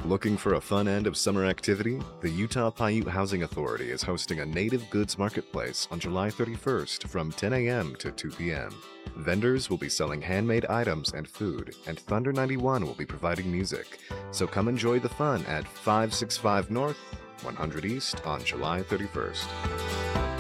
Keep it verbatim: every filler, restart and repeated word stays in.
Looking for a fun end of summer activity? The Utah Paiute Housing Authority is hosting a native goods marketplace on July thirty-first from ten a m to two p m Vendors will be selling handmade items and food, and Thunder ninety-one will be providing music. So come enjoy the fun at five sixty-five North, one hundred East on July thirty-first.